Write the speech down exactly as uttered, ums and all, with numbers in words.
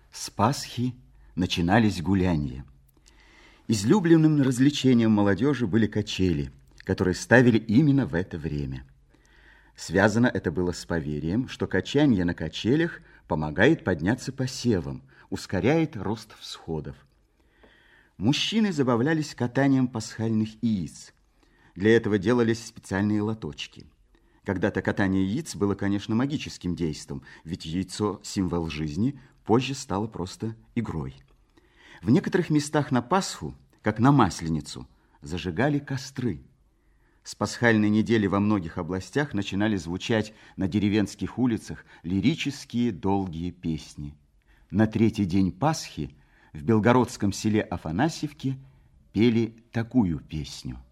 С Пасхи начинались гулянья. Излюбленным развлечением молодежи были качели, которые ставили именно в это время. Связано это было с поверьем, что качанье на качелях помогает подняться посевам, ускоряет рост всходов. Мужчины забавлялись катанием пасхальных яиц. Для этого делались специальные лоточки. Когда-то катание яиц было, конечно, магическим действом, ведь яйцо – символ жизни, позже стало просто игрой. В некоторых местах на Пасху, как на Масленицу, зажигали костры. С пасхальной недели во многих областях начинали звучать на деревенских улицах лирические долгие песни. На третий день Пасхи в белгородском селе Афанасьевке пели такую песню.